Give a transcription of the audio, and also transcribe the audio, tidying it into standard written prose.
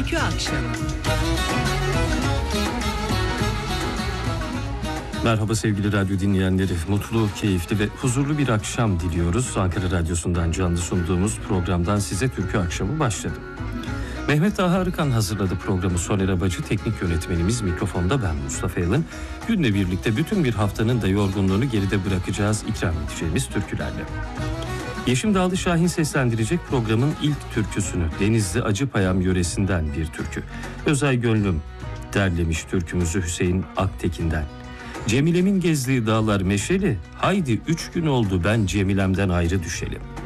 Türkü Akşamı. Merhaba sevgili radyo dinleyenleri. Mutlu, keyifli ve huzurlu bir akşam diliyoruz. Ankara Radyosu'ndan canlı sunduğumuz programdan size Türkü Akşamı başladı. Mehmet Taha Arıkan hazırladı programı. Soner Abacı teknik yönetmenimiz, mikrofonda ben Mustafa Yalın. Günle birlikte bütün bir haftanın da yorgunluğunu geride bırakacağız ikram edeceğimiz türkülerle. Yeşim Dağlı Şahin seslendirecek programın ilk türküsünü. Denizli Acıpayam yöresinden bir türkü. Özay Gönlüm derlemiş türkümüzü Hüseyin Aktekin'den. Cemile'min gezdiği dağlar meşeli, haydi 3 gün oldu ben Cemile'mden ayrı düşelim.